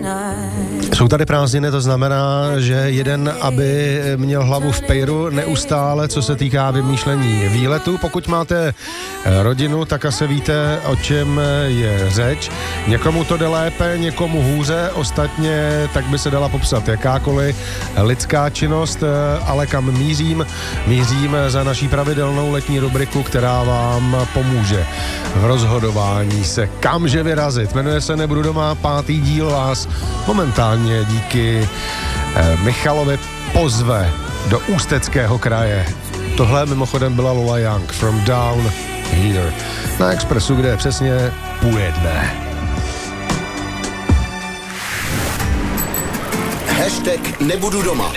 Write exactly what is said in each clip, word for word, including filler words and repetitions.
Jsou tady prázdniny, to znamená, že jeden, aby měl hlavu v pejru neustále, co se týká vymýšlení výletu. Pokud máte rodinu, tak asi víte, o čem je řeč. Někomu to jde lépe, někomu hůře, ostatně tak by se dala popsat jakákoliv lidská činnost, ale kam mířím? Mířím za naší pravidelnou letní rubriku, která vám pomůže v rozhodování se, kamže vyrazit. Jmenuje se Nebudu doma, pátý díl vás momentálně díky eh, Michalovi pozve do Ústeckého kraje. Tohle mimochodem byla Lola Young, From Down Here, na Expressu, kde přesně půl jedné. Hashtag Nebudu doma.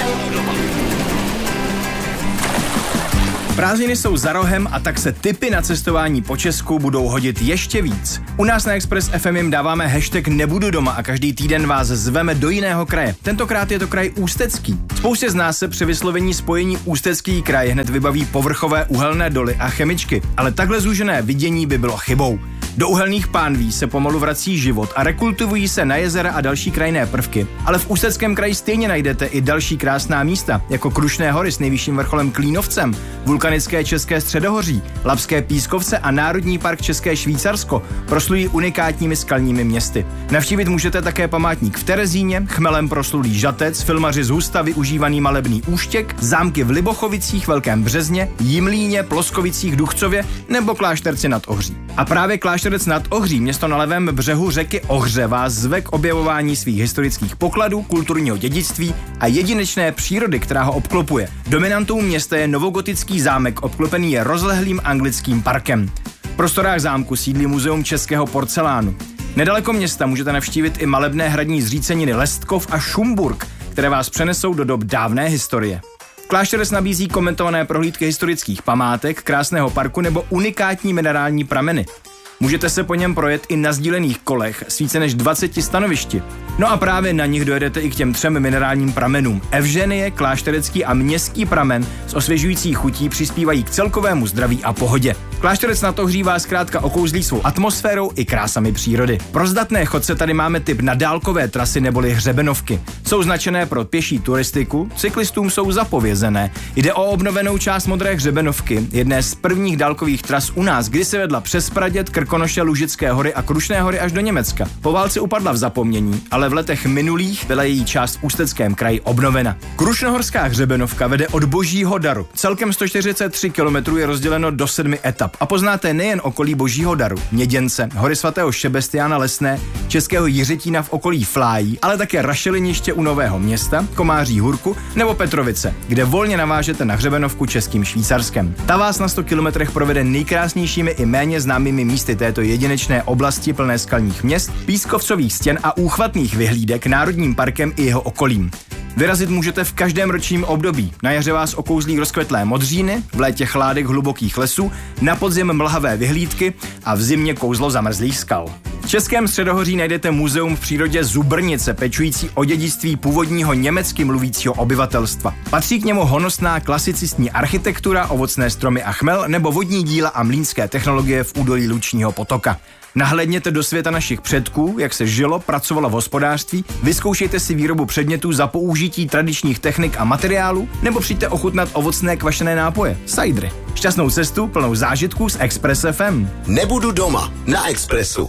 Prázdniny jsou za rohem a tak se tipy na cestování po Česku budou hodit ještě víc. U nás na Express F M jim dáváme hashtag Nebudu doma a každý týden vás zveme do jiného kraje. Tentokrát je to kraj Ústecký. Spoustě z nás se při vyslovení spojení Ústecký kraj hned vybaví povrchové uhelné doly a chemičky, ale takhle zúžené vidění by bylo chybou. Do uhelných pánví se pomalu vrací život a rekultivují se na jezera a další krajinné prvky. Ale v Ústeckém kraji stejně najdete i další krásná místa, jako Krušné hory s nejvyšším vrcholem Klínovcem, vulkanické České středohoří, Labské pískovce a Národní park České Švýcarsko proslují unikátními skalními městy. Navštívit můžete také památník v Terezíně, chmelem proslulý Žatec, filmaři z Husta využívaný malebný Úštěk, zámky v Libochovicích, Velkém Březně, Jimlíně, Ploskovicích, Duchcově nebo Klášterci nad Ohří. A právě Klášterec nad Ohří, město na levém břehu řeky Ohře, vás zve k objevování svých historických pokladů, kulturního dědictví a jedinečné přírody, která ho obklopuje. Dominantou města je novogotický zámek, obklopený je rozlehlým anglickým parkem. V prostorách zámku sídlí muzeum českého porcelánu. Nedaleko města můžete navštívit i malebné hradní zříceniny Lestkov a Šumburk, které vás přenesou do dob dávné historie. Klášterec nabízí komentované prohlídky historických památek, krásného parku nebo unikátní minerální prameny. Můžete se po něm projet i na sdílených kolech s více než dvaceti stanovišti. No a právě na nich dojedete i k těm třem minerálním pramenům. Evženie, Klášterecký a Městský pramen s osvěžující chutí přispívají k celkovému zdraví a pohodě. Klášterec nad Ohří vás zkrátka okouzlí svou atmosférou i krásami přírody. Pro zdatné chodce tady máme tip na dálkové trasy neboli hřebenovky. Jsou značené pro pěší turistiku, cyklistům jsou zapovězené. Jde o obnovenou část Modré hřebenovky, jedné z prvních dálkových tras u nás, kdy se vedla přes Praděd, Krkonoše, Lužické hory a Krušné hory až do Německa. Po válce upadla v zapomnění, ale v letech minulých byla její část v Ústeckém kraji obnovena. Krušnohorská hřebenovka vede od Božího daru. Celkem sto čtyřicet tři kilometrů je rozděleno do sedmi etap a poznáte nejen okolí Božího daru, Měděnce, hory svatého Šebestiána Lesné, Českého Jiřetína v okolí Flájí, ale také Rašeliniště u Nového Města, Komáří Hůrku nebo Petrovice, kde volně navážete na hřebenovku Českým Švýcarskem. Ta vás na sto kilometrech provede nejkrásnějšími i méně známými místy této jedinečné oblasti plné skalních měst, pískovcových stěn a úchvatných vyhlídek národním parkem i jeho okolím. Vyrazit můžete v každém ročním období. Na jaře vás okouzlí rozkvetlé modříny, v létě chládek hlubokých lesů, na podzim mlhavé vyhlídky a v zimě kouzlo zamrzlých skal. V Českém středohoří najdete muzeum v přírodě Zubrnice, pečující o dědictví původního německy mluvícího obyvatelstva. Patří k němu honosná klasicistní architektura, ovocné stromy a chmel nebo vodní díla a mlýnské technologie v údolí Lučního potoka. Nahlédněte do světa našich předků, jak se žilo, pracovalo v hospodářství, vyzkoušejte si výrobu předmětů za použití tradičních technik a materiálů, nebo přijďte ochutnat ovocné kvašené nápoje, sajdry. Šťastnou cestu plnou zážitků s Express F M. Nebudu doma na Expressu.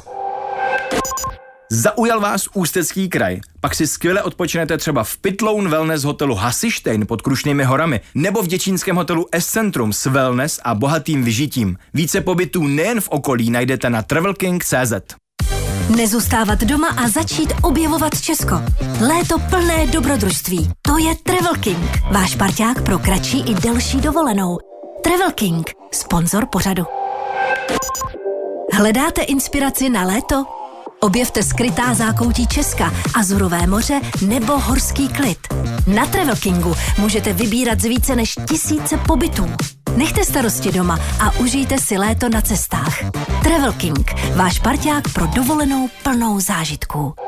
Zaujal vás Ústecký kraj? Pak si skvěle odpočinete třeba v Pitloun Wellness hotelu Hasištejn pod Krušnými horami nebo v děčínském hotelu S-Centrum s wellness a bohatým vyžitím. Více pobytů nejen v okolí najdete na travelking tečka cé zet. Nezůstávat doma a začít objevovat Česko. Léto plné dobrodružství. To je Travel King, váš parťák pro kratší i delší dovolenou. Travel King, sponzor pořadu. Hledáte inspiraci na léto? Objevte skrytá zákoutí Česka, Azurové moře nebo horský klid. Na Travel Kingu můžete vybírat z více než tisíce pobytů. Nechte starosti doma a užijte si léto na cestách. Travel King, váš parťák pro dovolenou plnou zážitků.